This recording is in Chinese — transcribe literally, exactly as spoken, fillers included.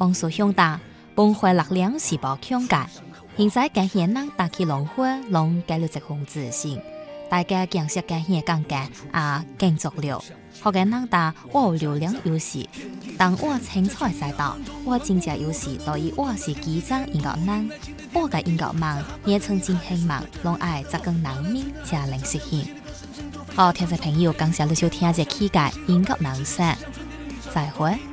帮助乡大崩坏力量是保强界。现在今天人打起龙火，龙改了一红自信，大家讲些今天讲嘅啊更足了。学嘅人打我有流量优势，当我青菜赛道，我真正优势在于我是机长应该难，我嘅应该忙，也曾经希望拢爱扎根人民加零实现。好，听众朋友，感谢你收听这期嘅音乐人生，再会。